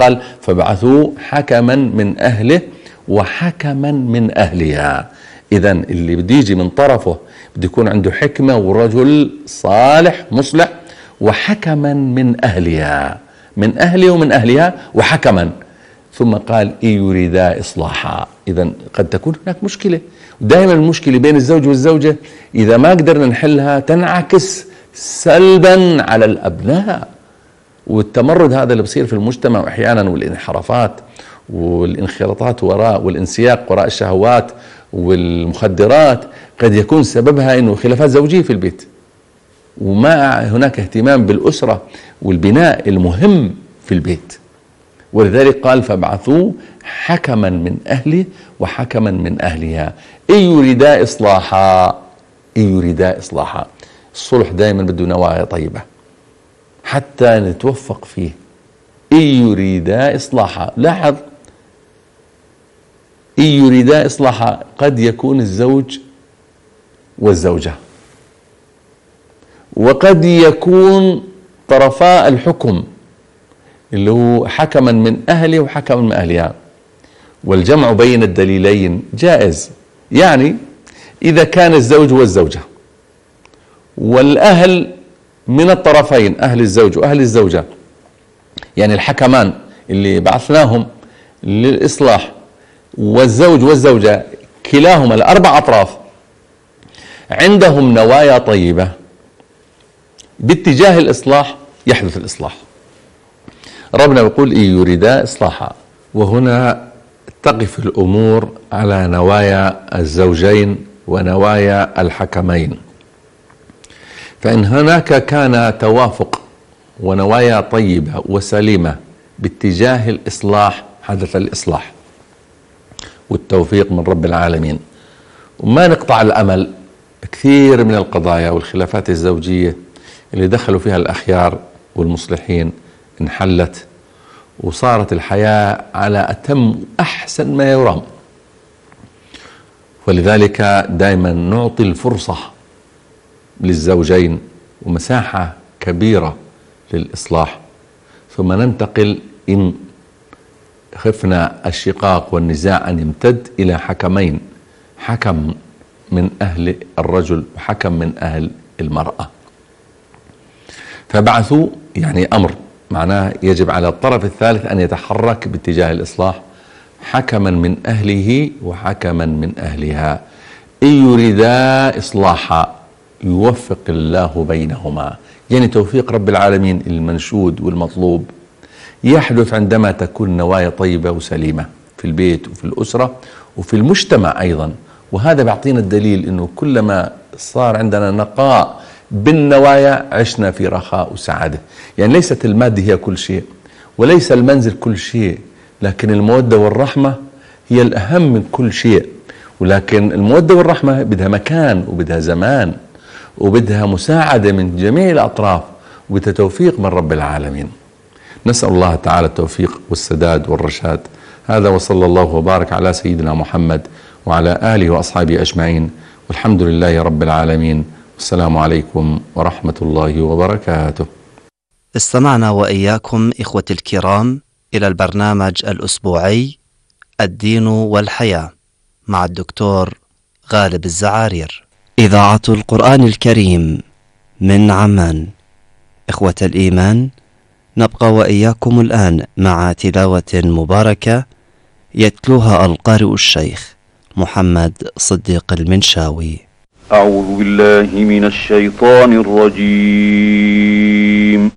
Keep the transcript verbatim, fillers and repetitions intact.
قال فابعثوا حكما من أهله وحكما من أهلها. إذن اللي بده يجي من طرفه بده يكون عنده حكمة ورجل صالح مصلح، وحكما من أهلها، من أهله ومن أهلها وحكما. ثم قال إن يريدا إصلاحا. إذن قد تكون هناك مشكلة، ودائما المشكلة بين الزوج والزوجة إذا ما قدرنا نحلها تنعكس سلبا على الأبناء، والتمرد هذا اللي بصير في المجتمع أحيانا، والانحرافات والانخراطات وراء والانسياق وراء الشهوات والمخدرات قد يكون سببها إنه خلافات زوجية في البيت، وما هناك اهتمام بالأسرة والبناء المهم في البيت. ولذلك قال فابعثوا حكما من أهله وحكما من أهلها إن يريدا إصلاحا. إن يريدا إصلاحا. الصلح دائما بده نوايا طيبة حتى نتوفق فيه. إن يريدا إصلاحا. لاحظ إن يريدا إصلاحا قد يكون الزوج والزوجة، وقد يكون طرفاء الحكم اللي هو حكما من أهله وحكما من أهلها، والجمع بين الدليلين جائز. يعني إذا كان الزوج والزوجة والأهل من الطرفين، أهل الزوج وأهل الزوجة، يعني الحكمان اللي بعثناهم للإصلاح، والزوج والزوجة كلاهما الأربع أطراف عندهم نوايا طيبة باتجاه الإصلاح، يحدث الإصلاح. ربنا يقول إن يريدا إصلاحا، وهنا تقف الأمور على نوايا الزوجين ونوايا الحكمين. فإن هناك كان توافق ونوايا طيبة وسليمة باتجاه الإصلاح حدث الإصلاح والتوفيق من رب العالمين. وما نقطع الأمل، كثير من القضايا والخلافات الزوجية اللي دخلوا فيها الأخيار والمصلحين انحلت، وصارت الحياة على أتم أحسن ما يرام. ولذلك دائما نعطي الفرصة للزوجين ومساحة كبيرة للإصلاح، ثم ننتقل إن خفنا الشقاق والنزاع أن يمتد إلى حكمين، حكم من أهل الرجل وحكم من أهل المرأة. فبعثوا يعني أمر، معناه يجب على الطرف الثالث أن يتحرك باتجاه الإصلاح، حكما من أهله وحكما من أهلها إن يريدا إصلاحا يوفق الله بينهما. يعني توفيق رب العالمين المنشود والمطلوب يحدث عندما تكون نوايا طيبة وسليمة في البيت وفي الأسرة وفي المجتمع أيضا. وهذا بيعطينا الدليل أنه كلما صار عندنا نقاء بالنوايا عشنا في رخاء وسعادة. يعني ليست المادة هي كل شيء، وليس المنزل كل شيء، لكن المودة والرحمة هي الأهم من كل شيء. ولكن المودة والرحمة بدها مكان وبدها زمان وبدها مساعدة من جميع الأطراف وبدها توفيق من رب العالمين. نسأل الله تعالى التوفيق والسداد والرشاد. هذا وصلى الله وبارك على سيدنا محمد وعلى آله وأصحابه أجمعين، والحمد لله رب العالمين. السلام عليكم ورحمة الله وبركاته. استمعنا وإياكم إخوة الكرام إلى البرنامج الأسبوعي الدين والحياة مع الدكتور غالب الزعارير، إذاعة القرآن الكريم من عمان. إخوة الإيمان، نبقى وإياكم الآن مع تلاوة مباركة يتلوها القارئ الشيخ محمد صديق المنشاوي. أعوذ بالله من الشيطان الرجيم.